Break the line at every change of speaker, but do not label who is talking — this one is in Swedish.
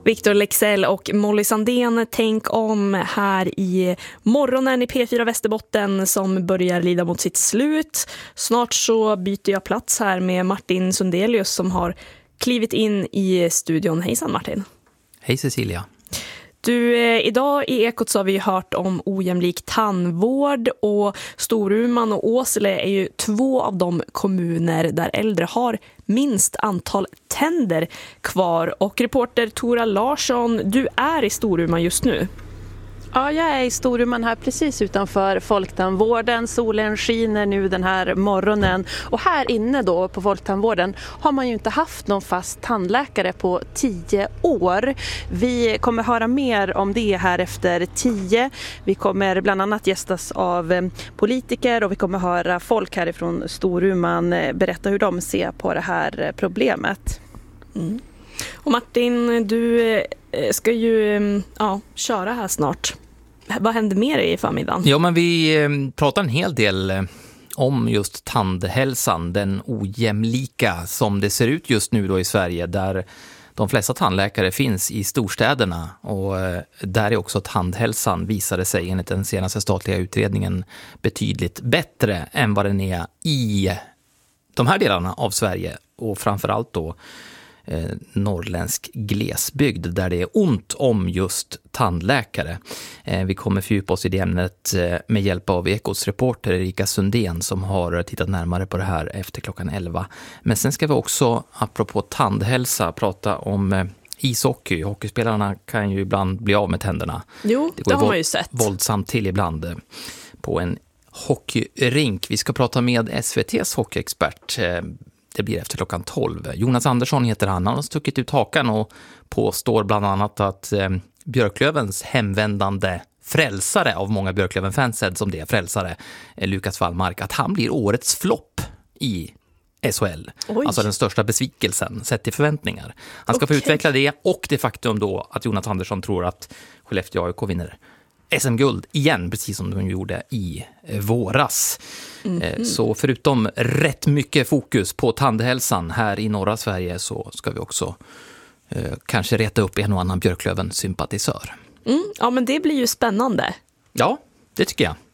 Victor Leksell och Molly Sandén, tänk om här i morgonen i P4 Västerbotten som börjar lida mot sitt slut. Snart så byter jag plats här med Martin Sundelius som har klivit in i studion. Hejsan Martin.
Hej Cecilia.
Du, idag i Ekot så har vi hört om ojämlik tandvård och Storuman och Åsele är ju två av de kommuner där äldre har minst antal tänder kvar. Och reporter Tora Larsson, du är i Storuman just nu.
Ja, jag är i Storuman här precis utanför Folktandvården. Solen skiner nu den här morgonen. Och här inne då på Folktandvården har man ju inte haft någon fast tandläkare på 10 år. Vi kommer höra mer om det här efter 10. Vi kommer bland annat gästas av politiker och vi kommer höra folk härifrån Storuman berätta hur de ser på det här problemet.
Mm. Och Martin, du ska ju köra här snart. Vad händer mer i förmiddagen?
Ja, men vi pratar en hel del om just tandhälsan, den ojämlika som det ser ut just nu då i Sverige, där de flesta tandläkare finns i storstäderna och där är också tandhälsan, visade sig enligt den senaste statliga utredningen, betydligt bättre än vad den är i de här delarna av Sverige och framförallt då norrländsk glesbygd där det är ont om just tandläkare. Vi kommer fördjupa oss i det ämnet med hjälp av Ekots reporter Erika Sundén som har tittat närmare på det här efter klockan 11. Men sen ska vi också, apropå tandhälsa, prata om ishockey. Hockeyspelarna kan ju ibland bli av med tänderna.
Jo, det har man ju sett.
Våldsamt till ibland på en hockeyrink. Vi ska prata med SVT:s hockeyexpert. Det blir efter klockan 12. Jonas Andersson heter han. Han har stuckit ut hakan och påstår bland annat att Björklövens hemvändande frälsare, av många Björklöven-fans sedd som det, frälsare, Lukas Wallmark, att han blir årets flopp i SHL. Oj. Alltså den största besvikelsen sett till förväntningar. Han ska få utveckla det och det faktum då att Jonas Andersson tror att Skellefteå AIK vinner SM-guld igen, precis som de gjorde i våras. Så förutom rätt mycket fokus på tandhälsan här i norra Sverige så ska vi också kanske reta upp en och annan Björklöven-sympatisör.
Ja, men det blir ju spännande.
Ja, det tycker jag.